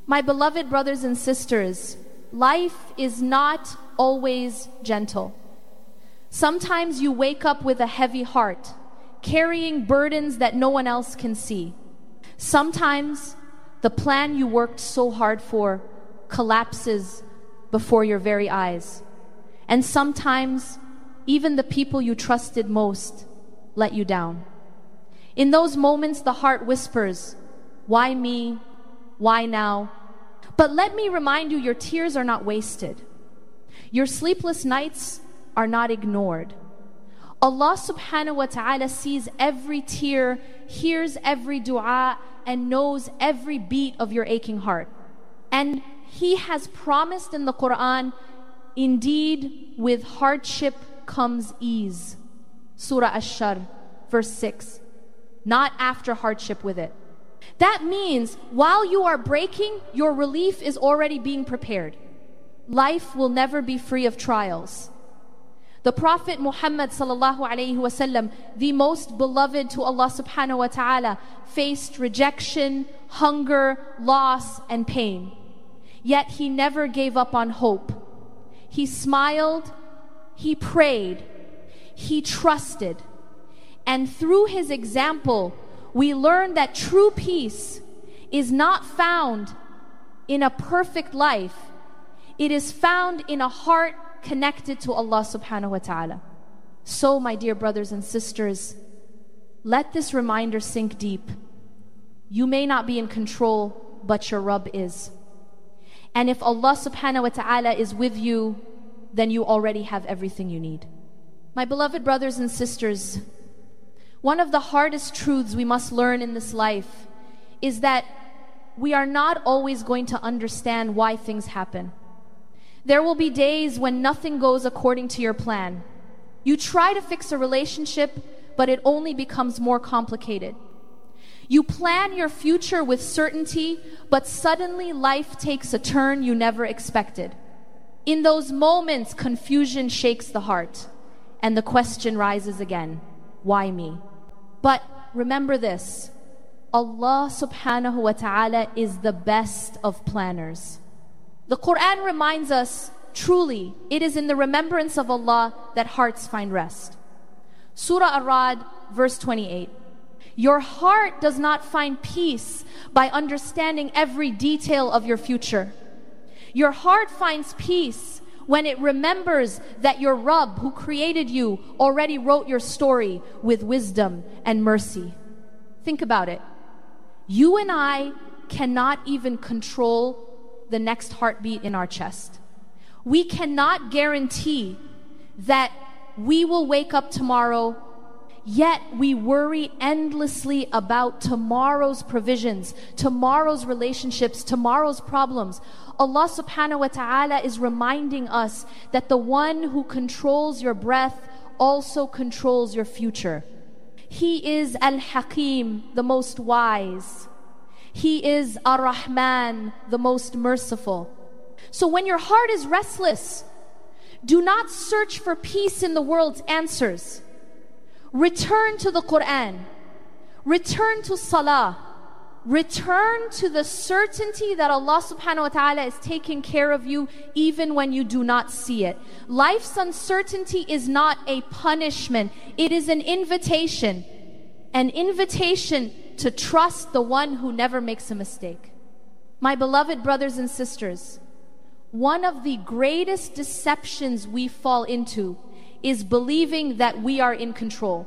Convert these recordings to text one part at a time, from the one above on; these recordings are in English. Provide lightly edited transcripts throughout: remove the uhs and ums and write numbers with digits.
My beloved brothers and sisters, life is not always gentle. Sometimes you wake up with a heavy heart, carrying burdens that no one else can see. Sometimes the plan you worked so hard for collapses before your very eyes. And sometimes even the people you trusted most let you down. In those moments, the heart whispers, "Why me? Why now?" But let me remind you, your tears are not wasted. Your sleepless nights are not ignored. Allah subhanahu wa ta'ala sees every tear, hears every dua, and knows every beat of your aching heart. And He has promised in the Quran, indeed, with hardship comes ease. Surah Ash-Shar, verse 6. Not after hardship with it. That means while you are breaking, your relief is already being prepared. Life will never be free of trials. The Prophet Muhammad sallallahu alaihi wasallam, the most beloved to Allah subhanahu wa ta'ala, faced rejection, hunger, loss, and pain. Yet he never gave up on hope. He smiled, he prayed, he trusted. And through his example, we learn that true peace is not found in a perfect life. It is found in a heart connected to Allah subhanahu wa ta'ala. So, my dear brothers and sisters, let this reminder sink deep. You may not be in control, but your Rabb is. And if Allah subhanahu wa ta'ala is with you, then you already have everything you need. My beloved brothers and sisters, one of the hardest truths we must learn in this life is that we are not always going to understand why things happen. There will be days when nothing goes according to your plan. You try to fix a relationship, but it only becomes more complicated. You plan your future with certainty, but suddenly life takes a turn you never expected. In those moments, confusion shakes the heart, and the question rises again, why me? But remember this, Allah subhanahu wa ta'ala is the best of planners. The Quran reminds us, truly, it is in the remembrance of Allah that hearts find rest. Surah Ar-Ra'd, verse 28. Your heart does not find peace by understanding every detail of your future. Your heart finds peace when it remembers that your Rabb, who created you, already wrote your story with wisdom and mercy. Think about it. You and I cannot even control the next heartbeat in our chest. We cannot guarantee that we will wake up tomorrow, yet we worry endlessly about tomorrow's provisions, tomorrow's relationships, tomorrow's problems. Allah subhanahu wa ta'ala is reminding us that the one who controls your breath also controls your future. He is Al-Hakim, the most wise. He is Ar-Rahman, the most merciful. So when your heart is restless, do not search for peace in the world's answers. Return to the Quran. Return to Salah. Return to the certainty that Allah subhanahu wa ta'ala is taking care of you even when you do not see it. Life's uncertainty is not a punishment. It is an invitation. An invitation to trust the one who never makes a mistake. My beloved brothers and sisters, one of the greatest deceptions we fall into is believing that we are in control.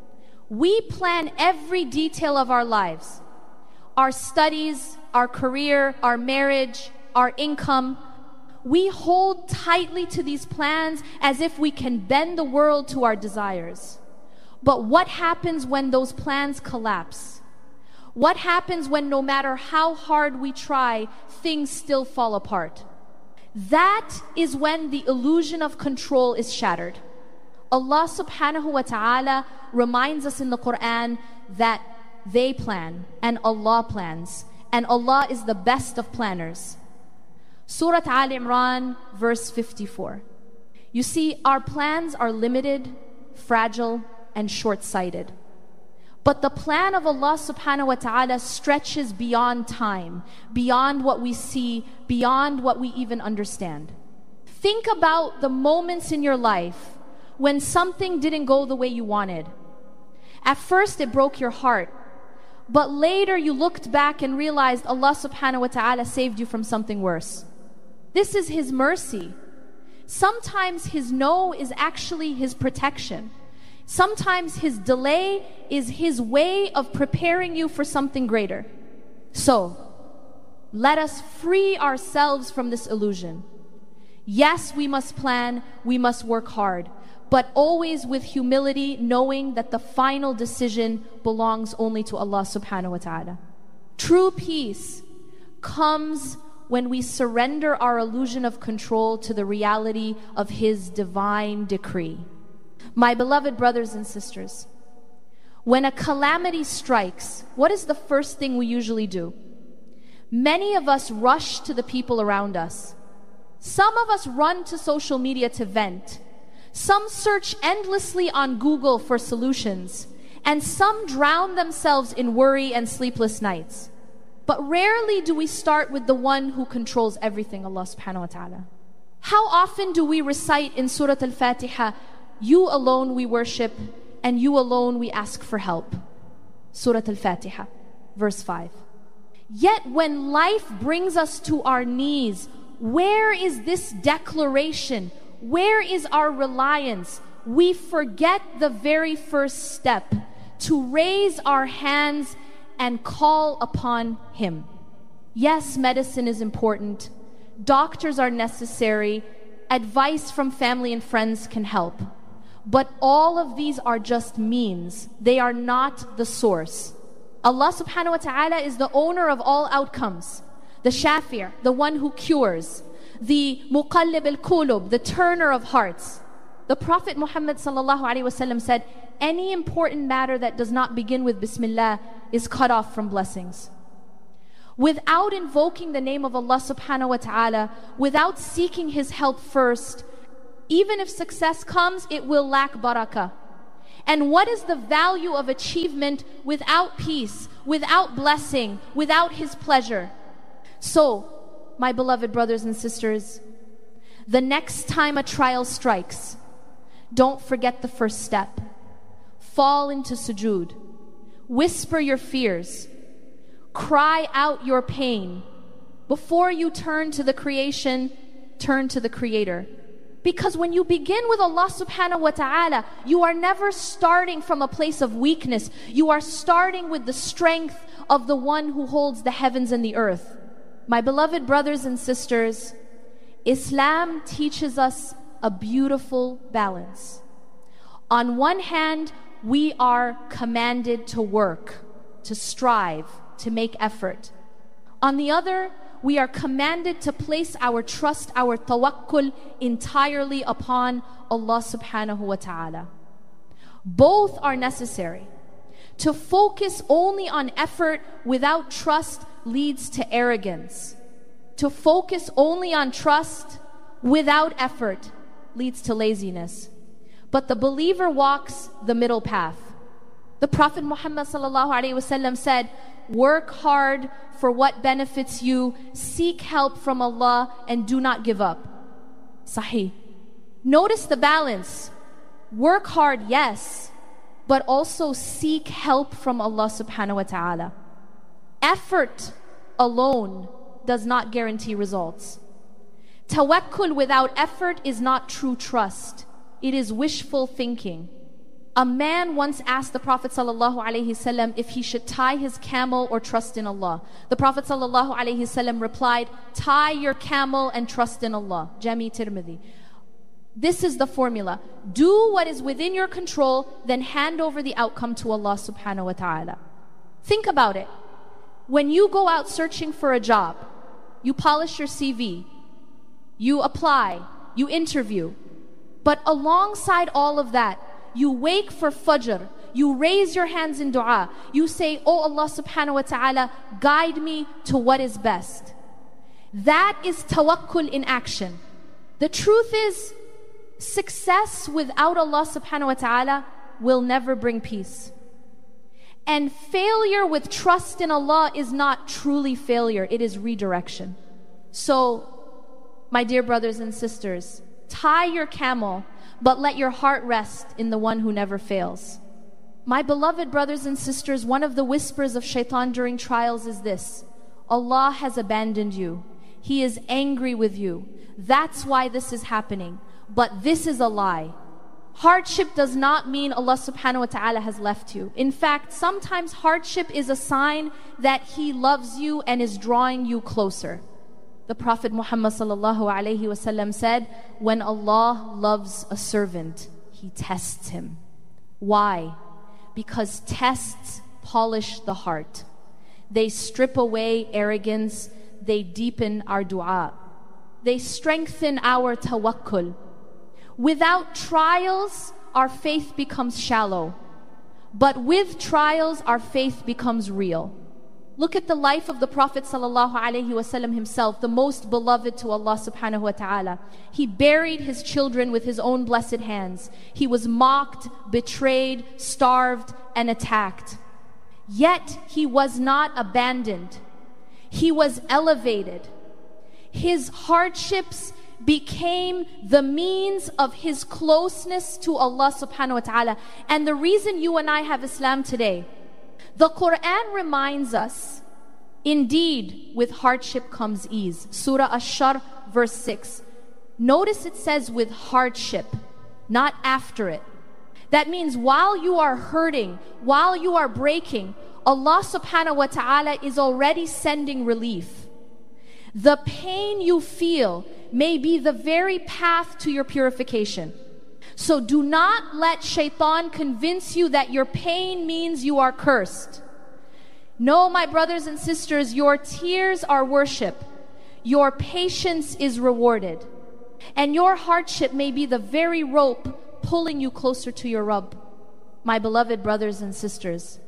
We plan every detail of our lives. Our studies, our career, our marriage, our income. We hold tightly to these plans as if we can bend the world to our desires. But what happens when those plans collapse? What happens when no matter how hard we try, things still fall apart? That is when the illusion of control is shattered. Allah subhanahu wa ta'ala reminds us in the Quran that they plan and Allah plans, and Allah is the best of planners. Surah Al Imran, verse 54. You see, our plans are limited, fragile, and short-sighted. But the plan of Allah subhanahu wa ta'ala stretches beyond time, beyond what we see, beyond what we even understand. Think about the moments in your life when something didn't go the way you wanted. At first it broke your heart, but later you looked back and realized Allah subhanahu wa ta'ala saved you from something worse. This is His mercy. Sometimes His no is actually His protection. Sometimes His delay is His way of preparing you for something greater. So, let us free ourselves from this illusion. Yes, we must plan, we must work hard, but always with humility, knowing that the final decision belongs only to Allah subhanahu wa ta'ala. True peace comes when we surrender our illusion of control to the reality of His divine decree. My beloved brothers and sisters, when a calamity strikes, what is the first thing we usually do? Many of us rush to the people around us. Some of us run to social media to vent. Some search endlessly on Google for solutions. And some drown themselves in worry and sleepless nights. But rarely do we start with the one who controls everything, Allah subhanahu wa ta'ala. How often do we recite in Surah Al-Fatiha, "You alone we worship, and you alone we ask for help"? Surah Al-Fatiha, verse 5. Yet when life brings us to our knees, where is this declaration? Where is our reliance? We forget the very first step, to raise our hands and call upon Him. Yes, medicine is important. Doctors are necessary. Advice from family and friends can help. But all of these are just means. They are not the source. Allah subhanahu wa ta'ala is the owner of all outcomes. The Shafi', the one who cures. The Muqallib al-Qulub, the turner of hearts. The Prophet Muhammad sallallahu alaihi wasallam said, any important matter that does not begin with Bismillah is cut off from blessings. Without invoking the name of Allah subhanahu wa ta'ala, without seeking His help first, even if success comes, it will lack barakah. And what is the value of achievement without peace, without blessing, without His pleasure? So, my beloved brothers and sisters, the next time a trial strikes, don't forget the first step. Fall into sujood. Whisper your fears. Cry out your pain. Before you turn to the creation, turn to the Creator. Because when you begin with Allah subhanahu wa ta'ala, you are never starting from a place of weakness. You are starting with the strength of the one who holds the heavens and the earth. My beloved brothers and sisters, Islam teaches us a beautiful balance. On one hand, we are commanded to work, to strive, to make effort. On the other, we are commanded to place our trust, our tawakkul entirely upon Allah subhanahu wa ta'ala. Both are necessary. To focus only on effort without trust leads to arrogance. To focus only on trust without effort leads to laziness. But the believer walks the middle path. The Prophet Muhammad sallallahu alaihi wasallam said, work hard for what benefits you, seek help from Allah, and do not give up. Sahih. Notice the balance. Work hard, yes, but also seek help from Allah subhanahu wa ta'ala. Effort alone does not guarantee results. Tawakkul without effort is not true trust. It is wishful thinking. A man once asked the Prophet ﷺ if he should tie his camel or trust in Allah. The Prophet ﷺ replied, tie your camel and trust in Allah. Jami Tirmidhi. This is the formula. Do what is within your control, then hand over the outcome to Allah subhanahu wa ta'ala. Think about it. When you go out searching for a job, you polish your CV, you apply, you interview. But alongside all of that, you wake for Fajr, you raise your hands in dua, you say, oh Allah subhanahu wa ta'ala, guide me to what is best. That is tawakkul in action. The truth is, success without Allah subhanahu wa ta'ala will never bring peace. And failure with trust in Allah is not truly failure, it is redirection. So, my dear brothers and sisters, tie your camel, but let your heart rest in the one who never fails. My beloved brothers and sisters, one of the whispers of shaitan during trials is this: Allah has abandoned you. He is angry with you. That's why this is happening. But this is a lie. Hardship does not mean Allah subhanahu wa ta'ala has left you. In fact, sometimes hardship is a sign that He loves you and is drawing you closer. The Prophet Muhammad sallallahu alayhi wasallam said, when Allah loves a servant, He tests him. Why? Because tests polish the heart. They strip away arrogance. They deepen our dua. They strengthen our tawakkul. Without trials, our faith becomes shallow. But with trials, our faith becomes real. Look at the life of the Prophet ﷺ himself, the most beloved to Allah subhanahu wa ta'ala. He buried his children with his own blessed hands. He was mocked, betrayed, starved, and attacked. Yet he was not abandoned. He was elevated. His hardships became the means of his closeness to Allah subhanahu wa ta'ala. And the reason you and I have Islam today, the Quran reminds us, indeed, with hardship comes ease. Surah Ash-Sharh, verse 6. Notice it says with hardship, not after it. That means while you are hurting, while you are breaking, Allah subhanahu wa ta'ala is already sending relief. The pain you feel may be the very path to your purification. So do not let shaitan convince you that your pain means you are cursed. No, my brothers and sisters, your tears are worship. Your patience is rewarded. And your hardship may be the very rope pulling you closer to your Rabb. My beloved brothers and sisters,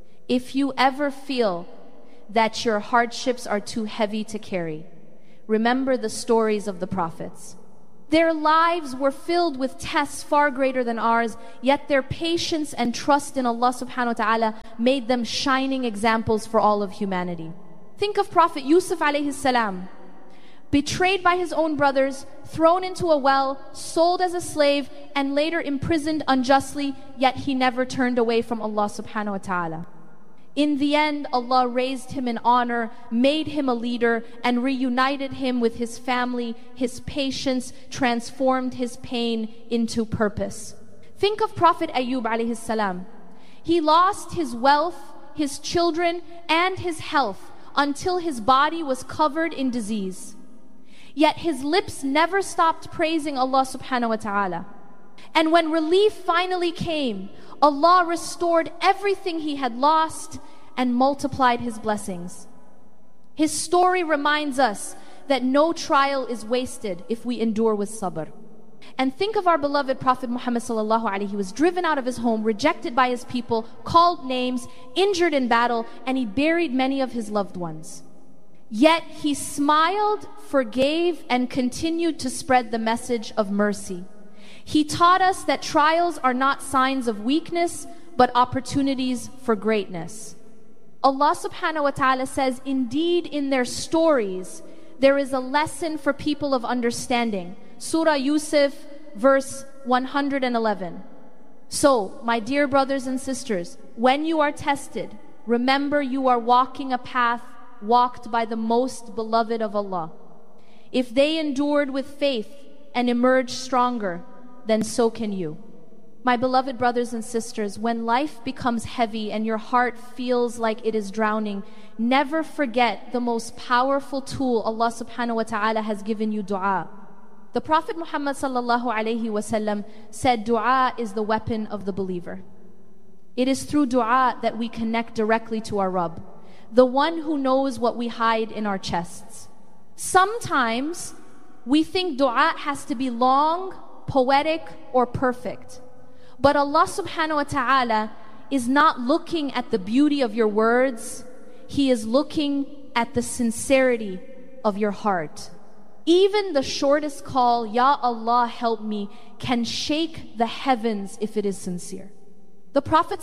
if you ever feel that your hardships are too heavy to carry, remember the stories of the prophets. Their lives were filled with tests far greater than ours, yet their patience and trust in Allah subhanahu wa ta'ala made them shining examples for all of humanity. Think of Prophet Yusuf alayhi salam, betrayed by his own brothers, thrown into a well, sold as a slave, and later imprisoned unjustly, yet he never turned away from Allah subhanahu wa ta'ala. In the end, Allah raised him in honor, made him a leader, and reunited him with his family. His patience transformed his pain into purpose. Think of Prophet Ayyub alayhi salam. He lost his wealth, his children, and his health until his body was covered in disease. Yet his lips never stopped praising Allah subhanahu wa ta'ala. And when relief finally came, Allah restored everything he had lost and multiplied his blessings. His story reminds us that no trial is wasted if we endure with sabr. And think of our beloved Prophet Muhammad sallallahu alaihi. He was driven out of his home, rejected by his people, called names, injured in battle, and he buried many of his loved ones. Yet he smiled, forgave, and continued to spread the message of mercy. He taught us that trials are not signs of weakness, but opportunities for greatness. Allah subhanahu wa ta'ala says, indeed in their stories, there is a lesson for people of understanding. Surah Yusuf, verse 111. So, my dear brothers and sisters, when you are tested, remember you are walking a path walked by the most beloved of Allah. If they endured with faith and emerged stronger, then so can you. My beloved brothers and sisters, when life becomes heavy and your heart feels like it is drowning, never forget the most powerful tool Allah subhanahu wa ta'ala has given you, dua. The Prophet Muhammad sallallahu alayhi wasallam said dua is the weapon of the believer. It is through dua that we connect directly to our Rabb, the one who knows what we hide in our chests. Sometimes we think dua has to be long, poetic, or perfect. But Allah subhanahu wa ta'ala is not looking at the beauty of your words. He is looking at the sincerity of your heart. Even the shortest call, Ya Allah help me, can shake the heavens if it is sincere. The Prophet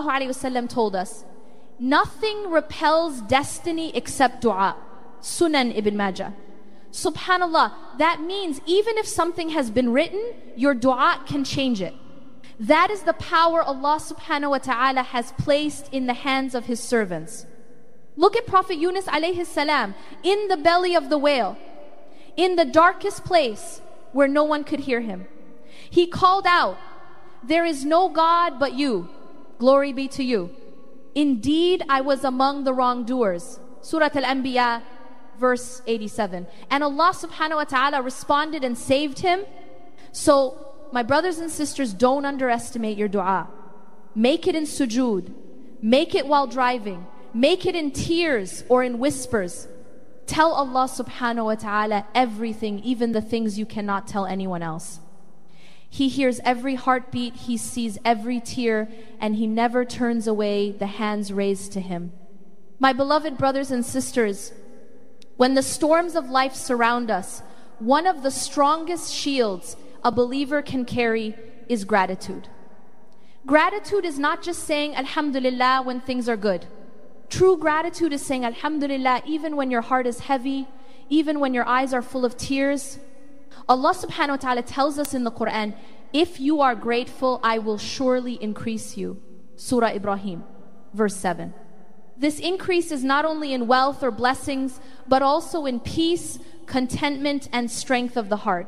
ﷺ told us, nothing repels destiny except dua. Sunan Ibn Majah. Subhanallah, that means even if something has been written, your dua can change it. That is the power Allah subhanahu wa ta'ala has placed in the hands of His servants. Look at Prophet Yunus alayhi salam in the belly of the whale, in the darkest place where no one could hear him. He called out, "There is no God but you. Glory be to you. Indeed, I was among the wrongdoers." Surah Al-Anbiya, verse 87. And Allah subhanahu wa ta'ala responded and saved him. So, my brothers and sisters, don't underestimate your dua. Make it in sujood. Make it while driving. Make it in tears or in whispers. Tell Allah subhanahu wa ta'ala everything, even the things you cannot tell anyone else. He hears every heartbeat, He sees every tear, and He never turns away the hands raised to Him. My beloved brothers and sisters, when the storms of life surround us, one of the strongest shields a believer can carry is gratitude. Gratitude is not just saying Alhamdulillah when things are good. True gratitude is saying Alhamdulillah even when your heart is heavy, even when your eyes are full of tears. Allah subhanahu wa ta'ala tells us in the Quran, if you are grateful, I will surely increase you. Surah Ibrahim, verse 7. This increase is not only in wealth or blessings, but also in peace, contentment, and strength of the heart.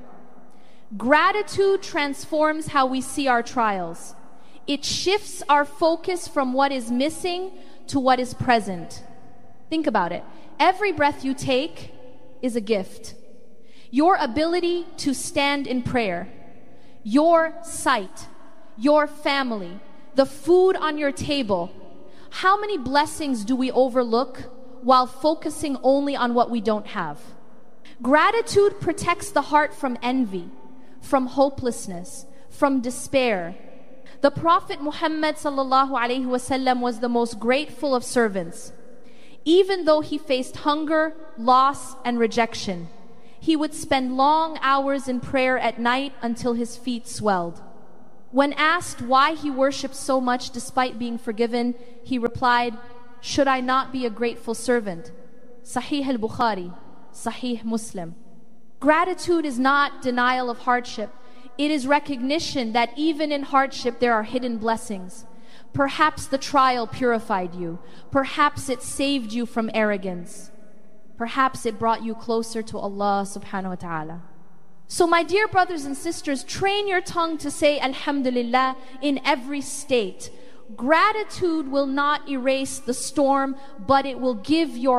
Gratitude transforms how we see our trials. It shifts our focus from what is missing to what is present. Think about it. Every breath you take is a gift. Your ability to stand in prayer, your sight, your family, the food on your table. How many blessings do we overlook while focusing only on what we don't have? Gratitude protects the heart from envy, from hopelessness, from despair. The Prophet Muhammad ﷺ was the most grateful of servants. Even though he faced hunger, loss, and rejection, he would spend long hours in prayer at night until his feet swelled. When asked why he worshipped so much despite being forgiven, he replied, "Should I not be a grateful servant?" Sahih al-Bukhari, Sahih Muslim. Gratitude is not denial of hardship. It is recognition that even in hardship there are hidden blessings. Perhaps the trial purified you. Perhaps it saved you from arrogance. Perhaps it brought you closer to Allah subhanahu wa ta'ala. So my dear brothers and sisters, train your tongue to say Alhamdulillah in every state. Gratitude will not erase the storm, but it will give your